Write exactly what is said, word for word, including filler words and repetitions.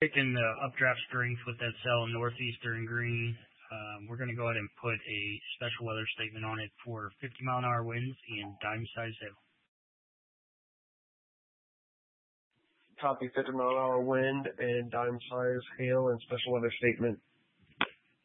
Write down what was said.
Taking the updraft strength with that cell northeastern green, um, we're going to go ahead and put a special weather statement on it for fifty mile an hour winds and dime size hail. Copy fifty mile an hour wind and dime size hail and special weather statement.